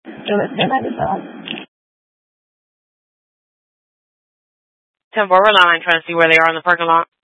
10-4, we're line trying to see where they are in the parking lot.